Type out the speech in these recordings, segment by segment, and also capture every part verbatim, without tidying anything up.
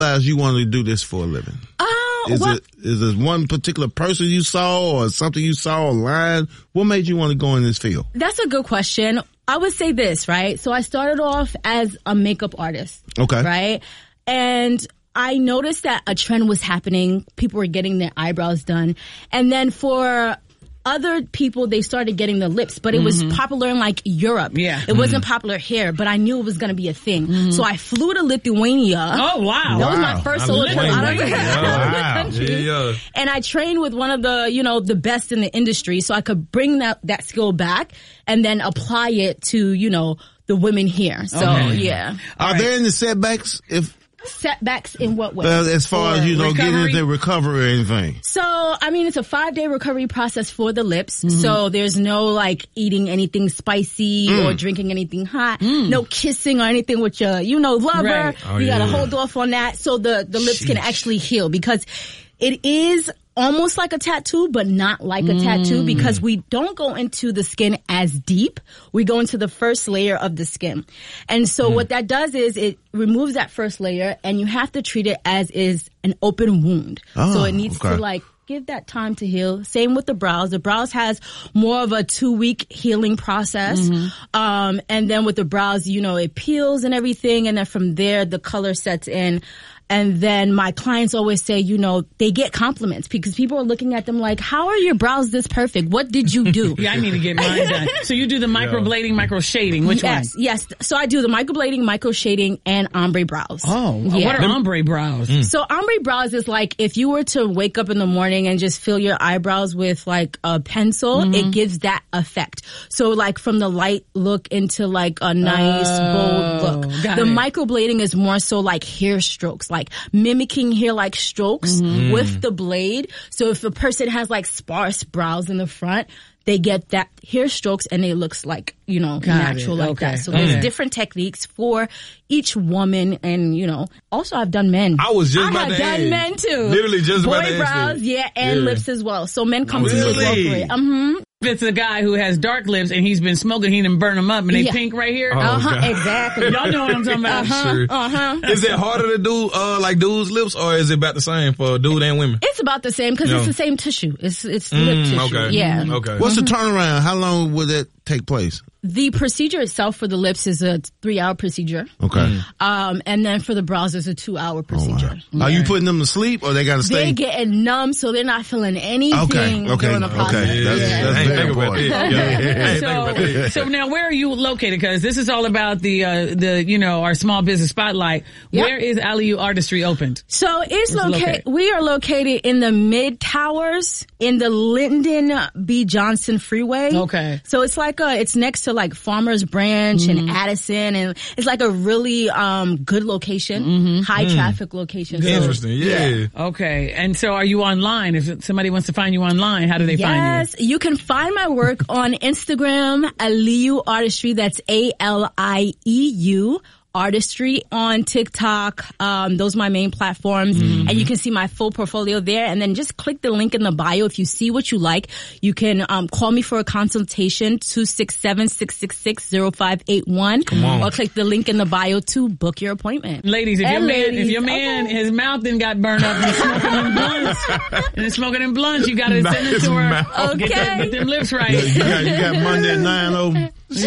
realize you wanted to do this for a living? Oh, is well, it is it one particular person you saw or something you saw online? What made you want to go in this field? That's a good question. I would say this, right? So I started off as a makeup artist. Okay. Right? And I noticed that a trend was happening. People were getting their eyebrows done. And then for other people, they started getting the lips, but it was mm-hmm. popular in like Europe. Yeah. It mm-hmm. wasn't popular here, but I knew it was going to be a thing. Mm-hmm. So I flew to Lithuania. Oh, wow. That wow. was my first solo trip out of the wow. country. Yeah. And I trained with one of the, you know, the best in the industry so I could bring that, that skill back and then apply it to, you know, the women here. So, okay. yeah. Are right. there any setbacks if Setbacks in what way? Uh, as far or as, you know, recovery? getting into recovery or anything. So, I mean, it's a five-day recovery process for the lips. Mm-hmm. So there's no, like, eating anything spicy mm. or drinking anything hot. Mm. No kissing or anything with your, you know, lover. Right. Oh, you yeah. gotta hold off on that so the, the lips Sheesh. can actually heal because it is almost like a tattoo, but not like a mm. tattoo because we don't go into the skin as deep. We go into the first layer of the skin. And so mm. what that does is it removes that first layer and you have to treat it as is an open wound. Oh, so it needs okay. to like give that time to heal. Same with the brows. The brows has more of a two week healing process. Mm-hmm. Um, and then with the brows, you know, it peels and everything. And then from there, the color sets in. And then my clients always say, you know, they get compliments because people are looking at them like, how are your brows this perfect? What did you do? Yeah, I need to get mine done. So you do the microblading, yeah. micro shading. Which yes, one? Yes. So I do the microblading, micro shading, and ombre brows. Oh, yeah. What are ombre brows? Mm. So ombre brows is like if you were to wake up in the morning and just fill your eyebrows with like a pencil, mm-hmm. it gives that effect. So like from the light look into like a nice, oh, bold look. The it. microblading is more so like hair strokes, like mimicking hair-like strokes mm-hmm. with the blade. So if a person has like sparse brows in the front, they get that hair strokes and it looks like, you know, Got natural it. like okay. that. So okay. there's different techniques for each woman and, you know, also I've done men. I was just I about have to done ask. men too. Literally just Boy about to ask brows, that. yeah, and Yeah. lips as well. So men come Really? to me as well for it. Mm-hmm. It's a guy who has dark lips and he's been smoking, he done burn them up and they Yeah. pink right here. Oh, Uh-huh, God. exactly. Y'all know what I'm talking about. Uh-huh, Sure. uh-huh. Is it harder to do, uh, like dudes' lips or is it about the same for dude and women? It's about the same because No. it's the same tissue. It's, it's Mm, lip tissue. okay. Yeah. Okay. What's the turnaround? How long would that take place? The procedure itself for the lips is a three-hour procedure. Okay. Um, and then for the brows, it's a two-hour procedure. Oh, wow. Are you putting them to sleep or they got to stay? They're getting numb, so they're not feeling anything Okay, okay, during the process. okay. That's, Yeah. that's I ain't very think about important. that. Yeah. I ain't think about So, that. so now where are you located? Because this is all about the, uh, the, you know, our small business spotlight. Yep. Where is Aliyu Artistry opened? So it's Where's it located, located? we are located in the mid towers in the Lyndon B. Johnson Freeway. Okay. So it's like a, it's next to like Farmers Branch Mm-hmm. and Addison, and it's like a really, um, good location, mm-hmm. high Mm. traffic location. So, Interesting. Yeah. Okay. And so are you online? If somebody wants to find you online, how do they find Yes, you can find my work on Instagram, Aliyu Artistry. That's A L I E U Artistry. On TikTok. Um, those are my main platforms. Mm-hmm. And you can see my full portfolio there. And then just click the link in the bio. If you see what you like, you can um, call me for a consultation, two six seven, six six six, zero five eight one. Come on. Or click the link in the bio to book your appointment. you? Ladies, if And your man, ladies, if your man, okay. his mouth then got burned up and he's smoking them blunts, and he's smoking them blunts, you gotta Not send it his to her. mouth. Get, that, Okay. get them lips right. You got, you got Monday at nine open. So,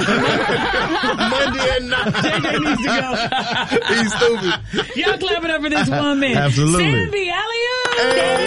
Monday at nine. J J needs to go. He's stupid. Y'all clap it up for this woman. Absolutely. Sandy Aliyu.